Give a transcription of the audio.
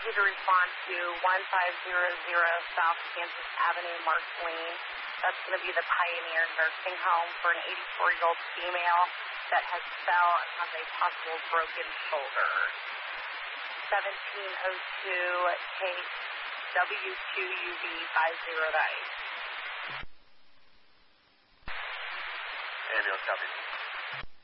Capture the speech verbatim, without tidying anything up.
you to respond to one five zero zero South Kansas Avenue, Mark Lane. That's going to be the Pioneer Nursing Home for an eighty-four-year-old female that has fell and has a possible broken shoulder. seventeen oh two, case W two U V five zero nine. Ambulance, copy.